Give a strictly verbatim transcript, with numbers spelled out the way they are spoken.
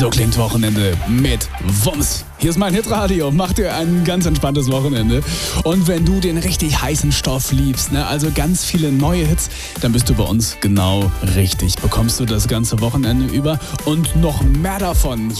So klingt Wochenende mit Wumms. Hier ist mein Hitradio. Mach dir ein ganz entspanntes Wochenende. Und wenn du den richtig heißen Stoff liebst, ne, also ganz viele neue Hits, dann bist du bei uns genau richtig. Bekommst du das ganze Wochenende über und noch mehr davon.